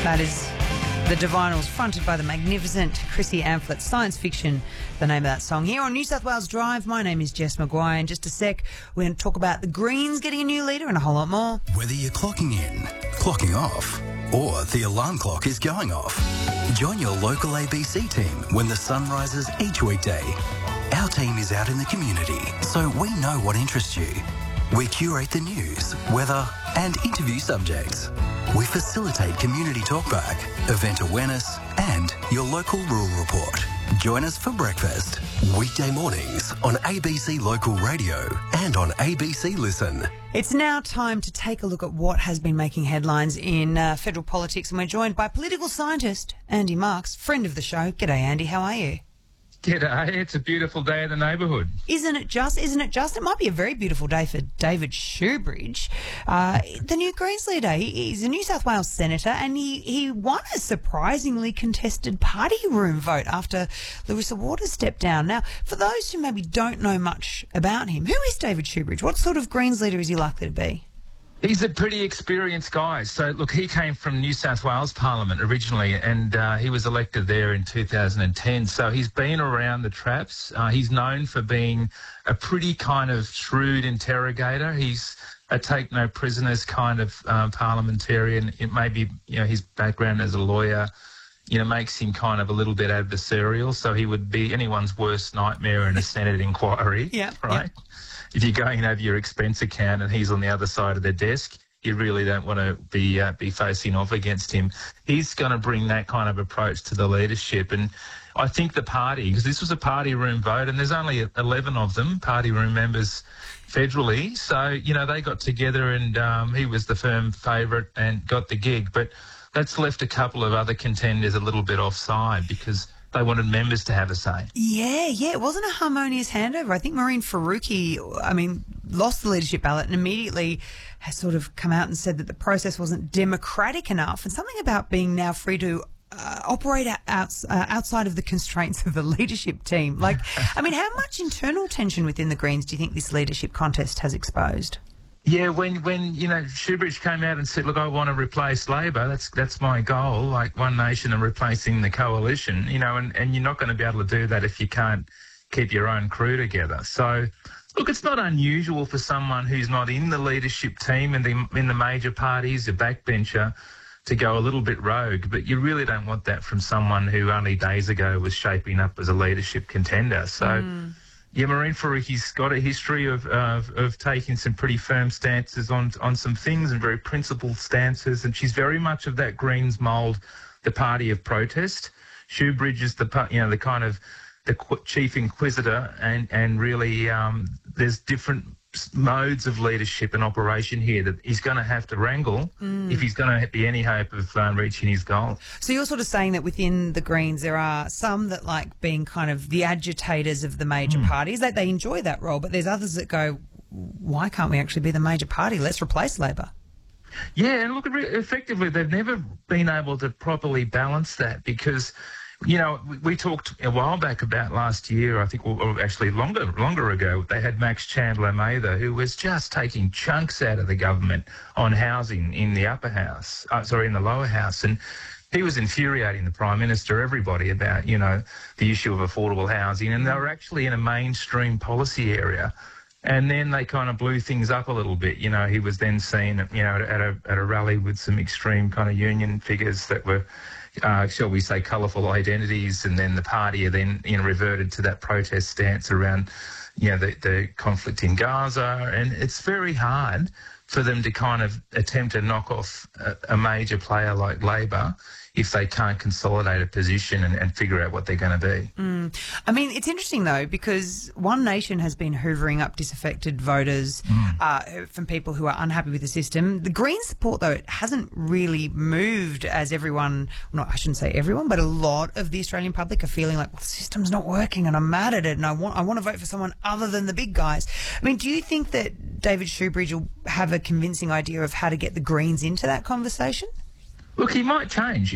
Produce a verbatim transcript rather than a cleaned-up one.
That is The Divinals, fronted by the magnificent Chrissy Amphlett. Science Fiction, the name of that song. Here on New South Wales Drive, my name is Jess Maguire. In just a sec, we're going to talk about the Greens getting a new leader and a whole lot more. Whether you're clocking in, clocking off, or the alarm clock is going off, join your local A B C team when the sun rises each weekday. Our team is out in the community, so we know what interests you. We curate the news, weather, and interview subjects. We facilitate community talkback, event awareness, and your local rural report. Join us for breakfast. Weekday mornings on A B C Local Radio and on A B C Listen. It's now time to take a look at what has been making headlines in uh, federal politics, and we're joined by political scientist Andy Marks, friend of the show. G'day, Andy. How are you? G'day, it's a beautiful day in the neighbourhood. Isn't it just? Isn't it just? It might be a very beautiful day for David Shoebridge, uh, the new Greens leader. He, he's a New South Wales senator, and he, he won a surprisingly contested party room vote after Larissa Waters stepped down. Now, for those who maybe don't know much about him, who is David Shoebridge? What sort of Greens leader is he likely to be? He's a pretty experienced guy. So, look, he came from New South Wales Parliament originally, and uh, he was elected there in two thousand ten. So he's been around the traps. Uh, he's known for being a pretty kind of shrewd interrogator. He's a take-no-prisoners kind of um, parliamentarian. It may be, you know, his background as a lawyer, you know, makes him kind of a little bit adversarial. So he would be anyone's worst nightmare in a Senate inquiry, yeah, right? Yeah. If you're going over your expense account and he's on the other side of the desk, you really don't want to be uh, be facing off against him. He's going to bring that kind of approach to the leadership. And I think the party, because this was a party room vote, and there's only eleven of them, party room members federally. So, you know, they got together and um, he was the firm favourite and got the gig. But that's left a couple of other contenders a little bit offside because they wanted members to have a say. Yeah, yeah. It wasn't a harmonious handover. I think Maureen Faruqi, I mean, lost the leadership ballot and immediately has sort of come out and said that the process wasn't democratic enough, and something about being now free to uh, operate out, uh, outside of the constraints of the leadership team. Like, I mean, how much internal tension within the Greens do you think this leadership contest has exposed? Yeah, when, when you know, Shoebridge came out and said, look, I want to replace Labor, that's that's my goal, like One Nation and replacing the coalition, you know, and, and you're not going to be able to do that if you can't keep your own crew together. So, look, it's not unusual for someone who's not in the leadership team and the, in the major parties, a backbencher, to go a little bit rogue, but you really don't want that from someone who only days ago was shaping up as a leadership contender. So... Mm. Yeah, Maureen Faruqi's got a history of, of of taking some pretty firm stances on on some things and very principled stances, and she's very much of that Greens mould, the party of protest. Shoebridge is the you know the kind of the chief inquisitor, and and really um, there's different modes of leadership and operation here that he's going to have to wrangle mm. if he's going to be any hope of um, reaching his goal. So you're sort of saying that within the Greens there are some that like being kind of the agitators of the major mm. parties, that they enjoy that role, but there's others that go, why can't we actually be the major party? Let's replace Labor. Yeah, and look, effectively they've never been able to properly balance that because... You know, we talked a while back about last year, I think, or actually longer longer ago, they had Max Chandler Mather, who was just taking chunks out of the government on housing in the upper house, uh, sorry, in the lower house. And he was infuriating the Prime Minister, everybody, about, you know, the issue of affordable housing. And they were actually in a mainstream policy area. And then they kind of blew things up a little bit. You know, he was then seen, you know, at a, at a rally with some extreme kind of union figures that were... Uh, shall we say, colourful identities, and then the party are then, you know, reverted to that protest stance around, you know, the, the conflict in Gaza, and it's very hard for them to kind of attempt to knock off a, a major player like Labor if they can't consolidate a position and, and figure out what they're going to be. Mm. I mean, it's interesting, though, because One Nation has been hoovering up disaffected voters mm. uh, from people who are unhappy with the system. The Green support, though, it hasn't really moved as everyone, well, not I shouldn't say everyone, but a lot of the Australian public are feeling like, well, the system's not working and I'm mad at it and I want I want to vote for someone other than the big guys. I mean, do you think that David Shoebridge will have a convincing idea of how to get the Greens into that conversation? Look, he might change.